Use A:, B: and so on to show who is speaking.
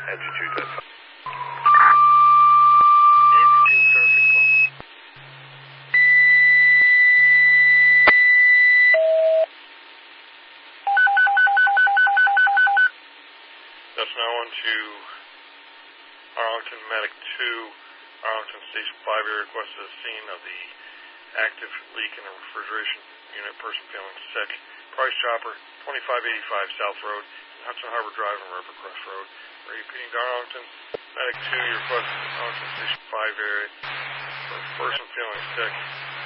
A: Altitude, that's fine.
B: Altitude, perfect.
C: That's now on to Arlington Medic 2, Arlington Station 5 area requested a scene of the active leak in the refrigeration unit, person feeling sick. Price Chopper, 2585 South Road, Hudson Harbor Drive and Rivercrest Road. Repeating to Arlington Medic 2, your request is Arlington Station 5 area for a person feeling sick.